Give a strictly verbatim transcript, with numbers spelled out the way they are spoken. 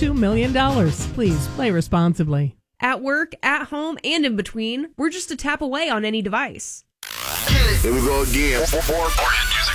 two million dollars. Please play responsibly. At work, at home, and in between, we're just a tap away on any device. Here we go again. More, more, more hit music.